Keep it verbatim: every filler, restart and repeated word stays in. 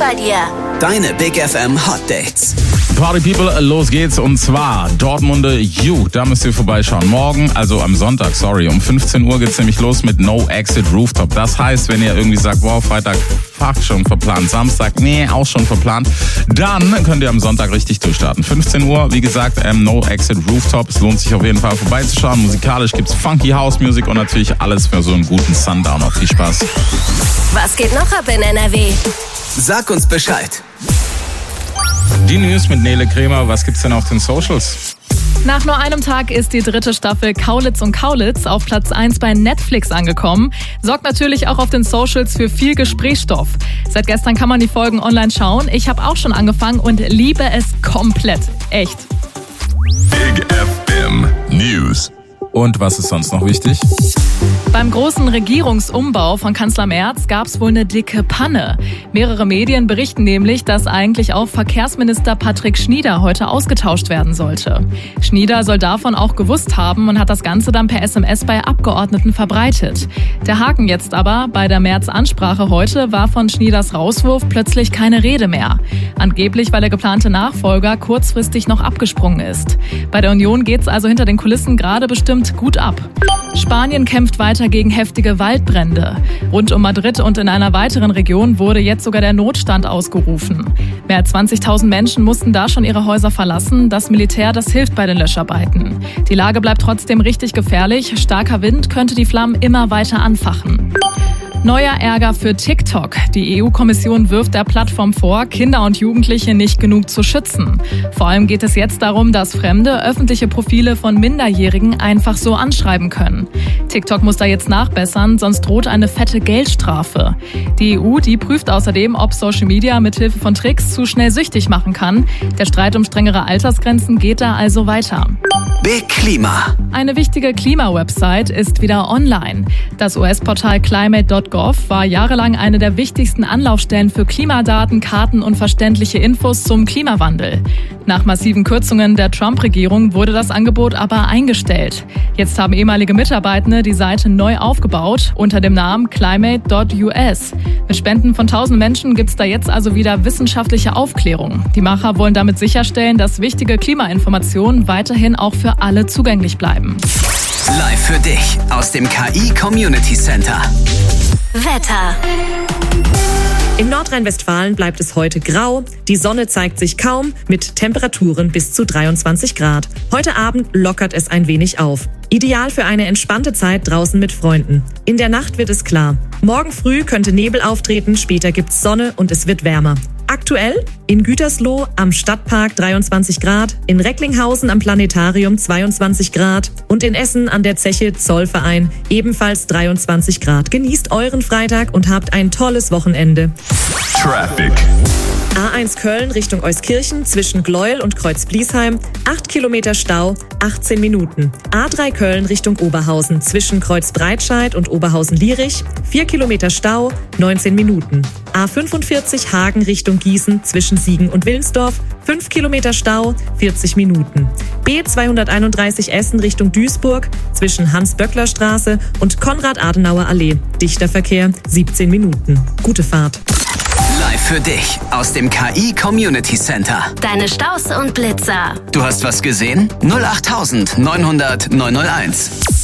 bei dir. Deine Big F M Hot Dates. Party People, los geht's. Und zwar Dortmunde You. Da müsst ihr vorbeischauen. Morgen, also am Sonntag, sorry, um fünfzehn Uhr geht's nämlich los mit No Exit Rooftop. Das heißt, wenn ihr irgendwie sagt, wow, Freitag fast schon verplant, Samstag, nee, auch schon verplant, dann könnt ihr am Sonntag richtig durchstarten. fünfzehn Uhr, wie gesagt, ähm, No Exit Rooftop. Es lohnt sich auf jeden Fall vorbeizuschauen. Musikalisch gibt's Funky House Music und natürlich alles für so einen guten Sundowner. Viel Spaß. Was geht noch ab in N R W? Sag uns Bescheid. Die News mit Nele Kremer. Was gibt's denn auf den Socials? Nach nur einem Tag ist die dritte Staffel Kaulitz und Kaulitz auf Platz eins bei Netflix angekommen. Sorgt natürlich auch auf den Socials für viel Gesprächsstoff. Seit gestern kann man die Folgen online schauen. Ich habe auch schon angefangen und liebe es komplett. Echt. Big F M News. Und was ist sonst noch wichtig? Beim großen Regierungsumbau von Kanzler Merz gab es wohl eine dicke Panne. Mehrere Medien berichten nämlich, dass eigentlich auch Verkehrsminister Patrick Schnieder heute ausgetauscht werden sollte. Schnieder soll davon auch gewusst haben und hat das Ganze dann per S M S bei Abgeordneten verbreitet. Der Haken jetzt aber, bei der Merz-Ansprache heute war von Schnieders Rauswurf plötzlich keine Rede mehr. Angeblich, weil der geplante Nachfolger kurzfristig noch abgesprungen ist. Bei der Union geht's also hinter den Kulissen gerade bestimmt gut ab. Spanien kämpft weiter gegen heftige Waldbrände. Rund um Madrid und in einer weiteren Region wurde jetzt sogar der Notstand ausgerufen. Mehr als zwanzigtausend Menschen mussten da schon ihre Häuser verlassen. Das Militär, das hilft bei den Löscharbeiten. Die Lage bleibt trotzdem richtig gefährlich. Starker Wind könnte die Flammen immer weiter anfachen. Neuer Ärger für TikTok. Die E U-Kommission wirft der Plattform vor, Kinder und Jugendliche nicht genug zu schützen. Vor allem geht es jetzt darum, dass Fremde öffentliche Profile von Minderjährigen einfach so anschreiben können. TikTok muss da jetzt nachbessern, sonst droht eine fette Geldstrafe. Die E U, die prüft außerdem, ob Social Media mithilfe von Tricks zu schnell süchtig machen kann. Der Streit um strengere Altersgrenzen geht da also weiter. Big Klima. Eine wichtige Klima-Website ist wieder online. Das U S-Portal climate Punkt gov war jahrelang eine der wichtigsten Anlaufstellen für Klimadaten, Karten und verständliche Infos zum Klimawandel. Nach massiven Kürzungen der Trump-Regierung wurde das Angebot aber eingestellt. Jetzt haben ehemalige Mitarbeitende die Seite neu aufgebaut unter dem Namen climate Punkt U S. Mit Spenden von tausend Menschen gibt's da jetzt also wieder wissenschaftliche Aufklärung. Die Macher wollen damit sicherstellen, dass wichtige Klimainformationen weiterhin auch für alle zugänglich bleiben. Live für dich aus dem K I Community Center. Wetter. In Nordrhein-Westfalen bleibt es heute grau. Die Sonne zeigt sich kaum mit Temperaturen bis zu dreiundzwanzig Grad. Heute Abend lockert es ein wenig auf. Ideal für eine entspannte Zeit draußen mit Freunden. In der Nacht wird es klar. Morgen früh könnte Nebel auftreten, später gibt's Sonne und es wird wärmer. Aktuell in Gütersloh am Stadtpark dreiundzwanzig Grad, in Recklinghausen am Planetarium zweiundzwanzig Grad und in Essen an der Zeche Zollverein ebenfalls dreiundzwanzig Grad. Genießt euren Freitag und habt ein tolles Wochenende. Traffic. A eins Köln Richtung Euskirchen zwischen Gleuel und Kreuz-Bliesheim, acht Kilometer Stau, achtzehn Minuten. A drei Köln Richtung Oberhausen zwischen Kreuz-Breitscheid und Oberhausen-Lierich, vier Kilometer Stau, neunzehn Minuten. A fünfundvierzig Hagen Richtung Gießen zwischen Siegen und Wilnsdorf, fünf Kilometer Stau, vierzig Minuten. B zweihunderteinunddreißig Essen Richtung Duisburg zwischen Hans-Böckler-Straße und Konrad-Adenauer-Allee. Dichter Verkehr, siebzehn Minuten. Gute Fahrt. Live für dich aus dem K I Community Center. Deine Staus und Blitzer. Du hast was gesehen? null acht neunhundert neunhunderteins.